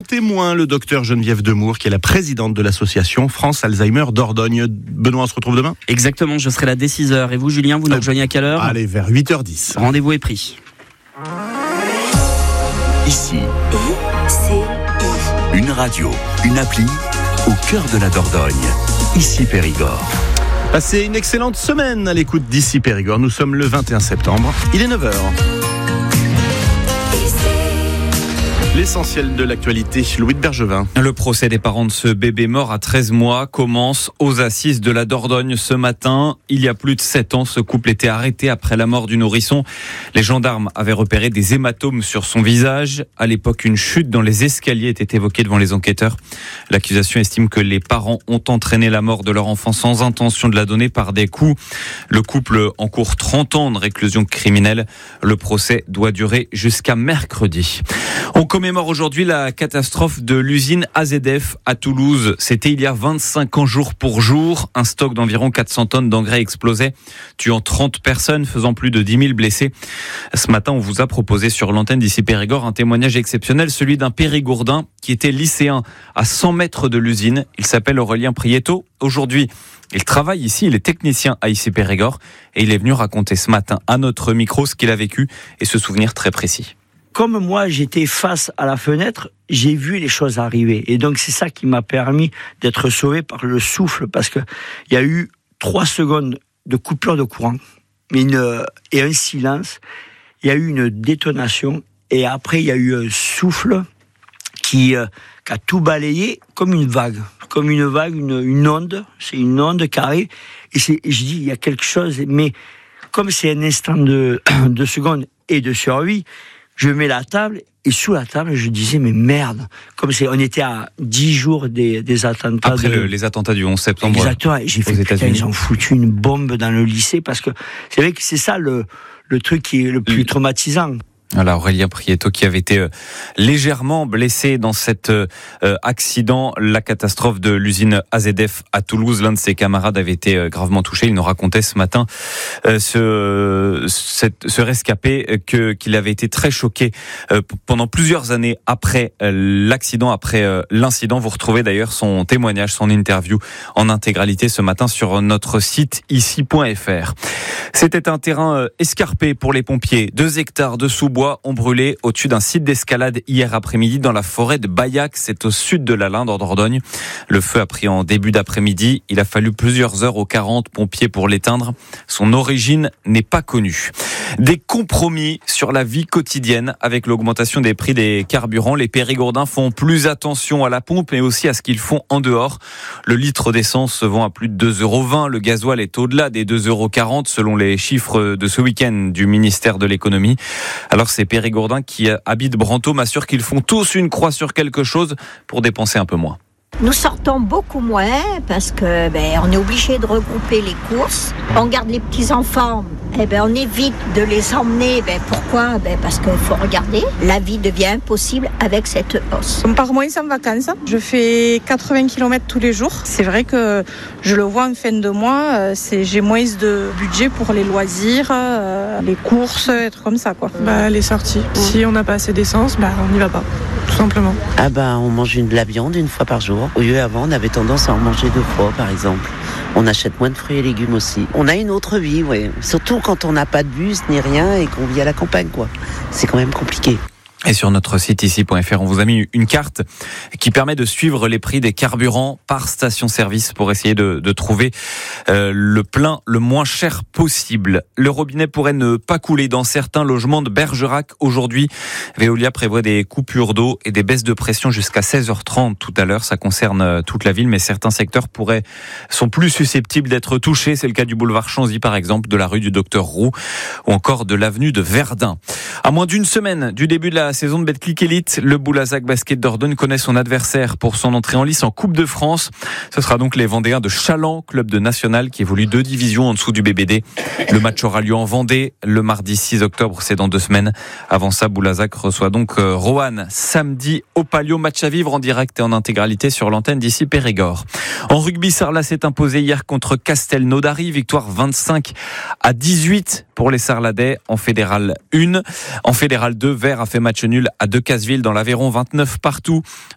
témoin, le docteur Geneviève Demour, qui est la présidente de l'association France Alzheimer Dordogne. Benoît, on se retrouve demain ? Exactement, je serai là dès 6h. Et vous, Julien, vous nous rejoignez à quelle heure ? Allez, vers 8h10. Rendez-vous est pris. Ici, une radio, une appli, au cœur de la Dordogne. Ici Périgord. Passez une excellente semaine à l'écoute d'Ici Périgord. Nous sommes le 21 septembre. Il est 9h. L'essentiel de l'actualité, Louis de Bergevin. Le procès des parents de ce bébé mort à 13 mois commence aux assises de la Dordogne ce matin. Il y a plus de 7 ans, ce couple était arrêté après la mort du nourrisson. Les gendarmes avaient repéré des hématomes sur son visage. À l'époque, une chute dans les escaliers était évoquée devant les enquêteurs. L'accusation estime que les parents ont entraîné la mort de leur enfant sans intention de la donner par des coups. Le couple encourt 30 ans de réclusion criminelle. Le procès doit durer jusqu'à mercredi. On commémore aujourd'hui la catastrophe de l'usine AZF à Toulouse. C'était il y a 25 ans jour pour jour. Un stock d'environ 400 tonnes d'engrais explosait, tuant 30 personnes, faisant plus de 10 000 blessés. Ce matin, on vous a proposé sur l'antenne d'Ici Périgord un témoignage exceptionnel, celui d'un Périgourdin qui était lycéen à 100 mètres de l'usine. Il s'appelle Aurélien Prieto. Aujourd'hui, il travaille ici, il est technicien à Ici Périgord et il est venu raconter ce matin à notre micro ce qu'il a vécu et ce souvenir très précis. Comme moi, j'étais face à la fenêtre, j'ai vu les choses arriver. Et donc, c'est ça qui m'a permis d'être sauvé par le souffle, parce que il y a eu 3 secondes de coupure de courant, et un silence. Il y a eu une détonation, et après, il y a eu un souffle qui a tout balayé comme une vague. Comme une vague, une onde. C'est une onde carrée. Et je dis, il y a quelque chose, mais comme c'est un instant de seconde et de survie, je mets la table, et sous la table, je disais, mais merde, on était à 10 jours des attentats. Après les attentats du 11 septembre. Exactement, et j'ai fait, putain, ils ont foutu une bombe dans le lycée, parce que c'est vrai que c'est ça le truc qui est le plus traumatisant. Voilà, Aurélien Prieto qui avait été légèrement blessé dans cet accident, la catastrophe de l'usine AZF à Toulouse. L'un de ses camarades avait été gravement touché. Il nous racontait ce matin ce rescapé qu'il avait été très choqué pendant plusieurs années après l'accident, après l'incident. Vous retrouvez d'ailleurs son témoignage, son interview en intégralité ce matin sur notre site ici.fr. C'était un terrain escarpé pour les pompiers. 2 hectares de sous-bois ont brûlé au-dessus d'un site d'escalade hier après-midi dans la forêt de Baillac, c'est au sud de la Linde en Dordogne. Le feu a pris en début d'après-midi. Il a fallu plusieurs heures aux 40 pompiers pour l'éteindre. Son origine n'est pas connue. Des compromis sur la vie quotidienne avec l'augmentation des prix des carburants. Les Périgourdins font plus attention à la pompe mais aussi à ce qu'ils font en dehors. Le litre d'essence se vend à plus de 2,20 €. Le gasoil est au-delà des 2,40 € selon les chiffres de ce week-end du ministère de l'économie. Alors ces Périgourdins qui habitent Brantôme assurent qu'ils font tous une croix sur quelque chose pour dépenser un peu moins. Nous sortons beaucoup moins parce que on est obligé de regrouper les courses. On garde les petits-enfants, on évite de les emmener. Pourquoi ? Parce qu'il faut regarder. La vie devient impossible avec cette hausse. On part moins en vacances. Je fais 80 km tous les jours. C'est vrai que je le vois en fin de mois, j'ai moins de budget pour les loisirs, les courses, être comme ça, quoi. Les sorties. Si on n'a pas assez d'essence, on n'y va pas. Tout simplement. On mange de la viande une fois par jour. Au lieu avant, on avait tendance à en manger 2 fois, par exemple. On achète moins de fruits et légumes aussi. On a une autre vie, ouais. Surtout quand on n'a pas de bus ni rien et qu'on vit à la campagne, quoi. C'est quand même compliqué. Et sur notre site ici.fr, on vous a mis une carte qui permet de suivre les prix des carburants par station-service pour essayer de trouver le plein le moins cher possible. Le robinet pourrait ne pas couler dans certains logements de Bergerac aujourd'hui. Veolia prévoit des coupures d'eau et des baisses de pression jusqu'à 16h30 tout à l'heure. Ça concerne toute la ville, mais certains secteurs sont plus susceptibles d'être touchés. C'est le cas du boulevard Chanzy, par exemple, de la rue du Docteur Roux ou encore de l'avenue de Verdun. À moins d'une semaine du début de la saison de Betclic Elite, le Boulazac Basket Dordogne connaît son adversaire pour son entrée en lice en Coupe de France. Ce sera donc les Vendéens de Chaland, club de national qui évolue 2 divisions en dessous du BBD. Le match aura lieu en Vendée le mardi 6 octobre, c'est dans 2 semaines. Avant ça, Boulazac reçoit donc Roanne samedi au Palio. Match à vivre en direct et en intégralité sur l'antenne d'Ici Périgord. En rugby, Sarlat s'est imposé hier contre Castelnaudary, victoire 25-18 pour les Sarladais en Fédéral 1. En Fédéral 2, Vert a fait match nul à Decazeville dans l'Aveyron, 29 partout.